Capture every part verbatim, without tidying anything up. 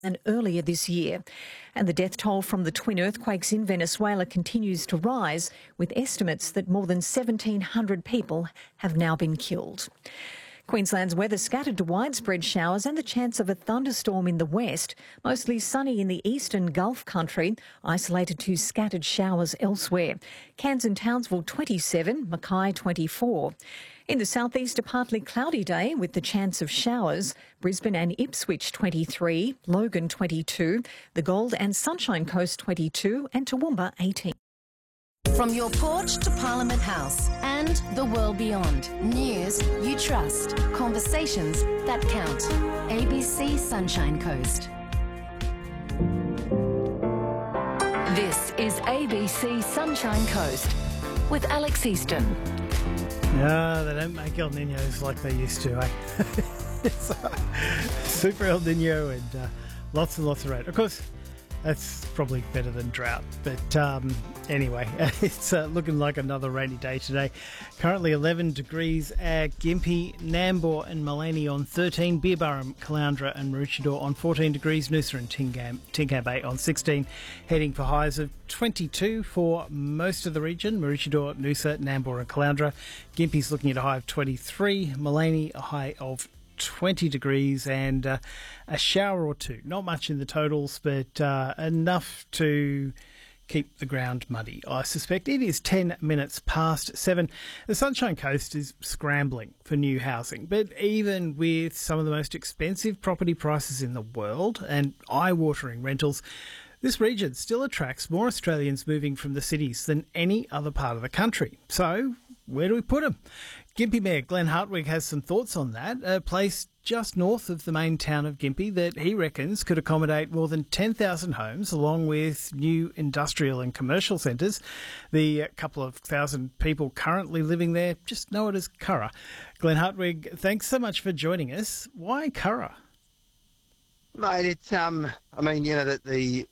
and earlier this year. And the death toll from the twin earthquakes in Venezuela continues to rise, with estimates that more than seventeen hundred people have now been killed. Queensland's weather scattered to widespread showers and the chance of a thunderstorm in the west, mostly sunny in the eastern Gulf country, isolated to scattered showers elsewhere. Cairns and Townsville twenty-seven, Mackay twenty-four. In the southeast, a partly cloudy day with the chance of showers. Brisbane and Ipswich twenty-three, Logan twenty-two, the Gold and Sunshine Coast twenty-two and Toowoomba eighteen. From your porch to Parliament House and the world beyond. News you trust. Conversations that count. A B C Sunshine Coast. This is A B C Sunshine Coast with Alex Easton. No, they don't make El Niños like they used to, eh? It's uh, super El Niño and uh, lots and lots of rain. Of course, that's probably better than drought. But um, anyway, it's uh, looking like another rainy day today. Currently eleven degrees at Gympie, Nambour and Maleny on thirteen, Beerburrum, Caloundra and Maroochydore on fourteen degrees, Noosa and Tingam, Tingam Bay on sixteen, heading for highs of twenty-two for most of the region, Maroochydore, Noosa, Nambour and Caloundra. Gympie's looking at a high of twenty-three, Maleny a high of twenty degrees and uh, a shower or two. Not much in the totals, but uh, enough to keep the ground muddy, I suspect. It is ten minutes past seven. The Sunshine Coast is scrambling for new housing, but even with some of the most expensive property prices in the world and eye-watering rentals, this region still attracts more Australians moving from the cities than any other part of the country. So, where do we put them? Gympie Mayor Glenn Hartwig has some thoughts on that. A place just north of the main town of Gympie that he reckons could accommodate more than ten thousand homes, along with new industrial and commercial centres. The couple of thousand people currently living there just know it as Curra. Glenn Hartwig, thanks so much for joining us. Why Curra? Mate, it's, um, I mean, you know, the, the,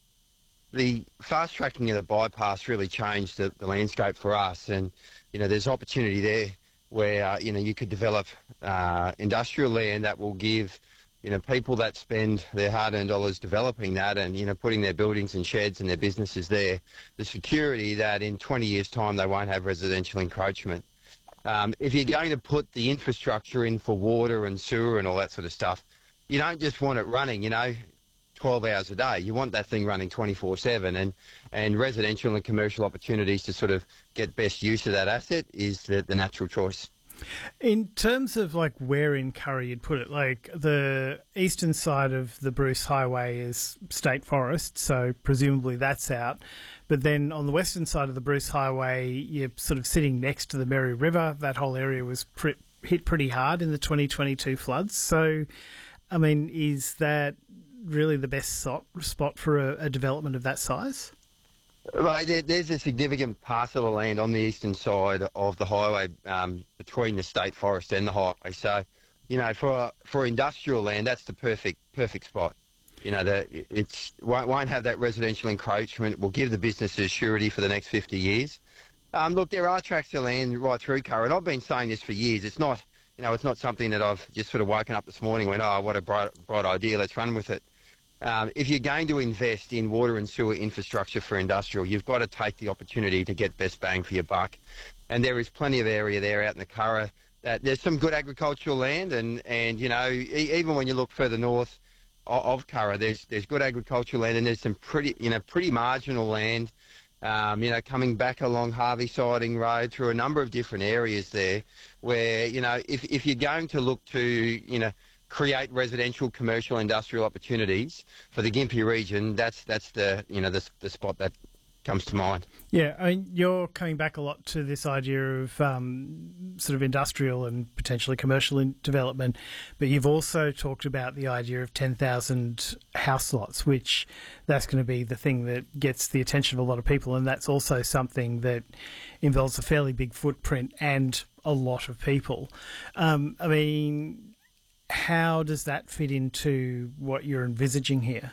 the fast-tracking of the bypass really changed the, the landscape for us, and, you know, there's opportunity there where, uh, you know, you could develop uh, industrial land that will give, you know, people that spend their hard-earned dollars developing that and, you know, putting their buildings and sheds and their businesses there, the security that in twenty years' time they won't have residential encroachment. Um, if you're going to put the infrastructure in for water and sewer and all that sort of stuff, you don't just want it running, you know, twelve hours a day. You want that thing running twenty-four seven, and, and residential and commercial opportunities to sort of get best use of that asset is the, the natural choice. In terms of like where in Curra you'd put it, like the eastern side of the Bruce Highway is state forest, so presumably that's out. But then on the western side of the Bruce Highway, you're sort of sitting next to the Merri River. That whole area was pre- hit pretty hard in the twenty twenty-two floods. So, I mean, is that really the best spot for a, a development of that size? Right, there, there's a significant parcel of land on the eastern side of the highway um, between the state forest and the highway. So, you know, for for industrial land, that's the perfect perfect spot. You know, that it's won't, won't have that residential encroachment. Will give the businesses surety for the next fifty years. Um, look, there are tracts of land right through Curra, and I've been saying this for years. It's not, you know, it's not something that I've just sort of woken up this morning and went, oh, what a bright, bright idea, let's run with it. Um, if you're going to invest in water and sewer infrastructure for industrial, you've got to take the opportunity to get best bang for your buck. And there is plenty of area there out in the Curra. That there's some good agricultural land, and, and you know, e- even when you look further north of, of Curra, there's there's good agricultural land, and there's some pretty, you know, pretty marginal land, um, you know, coming back along Harvey Siding Road through a number of different areas there where, you know, if, if you're going to look to, you know, create residential, commercial, industrial opportunities for the Gympie region, that's that's the you know the, the spot that comes to mind. Yeah, I mean, you're coming back a lot to this idea of um, sort of industrial and potentially commercial in development, but you've also talked about the idea of ten thousand house lots, which that's going to be the thing that gets the attention of a lot of people, and that's also something that involves a fairly big footprint and a lot of people. Um, I mean, how does that fit into what you're envisaging here?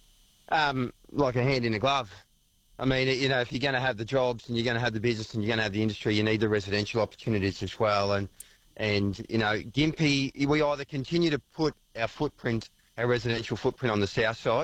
Um, like a hand in a glove. I mean, you know, if you're going to have the jobs and you're going to have the business and you're going to have the industry, you need the residential opportunities as well. And, and you know, Gympie, we either continue to put our footprint, our residential footprint on the south side,